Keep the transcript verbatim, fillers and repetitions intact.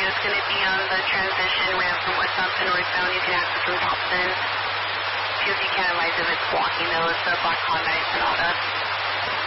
it's going to be on the transition ramp from westbound to northbound. You can access from Dobson. See if you can analyze if it's blocking those, the black Honda and Sonata.